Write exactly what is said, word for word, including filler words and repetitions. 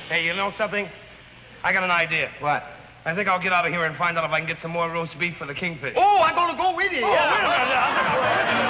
Hey, you know something? I got an idea. What? I think I'll get out of here and find out if I can get some more roast beef for the kingfish. Oh, I'm going to go with you. Oh, yeah.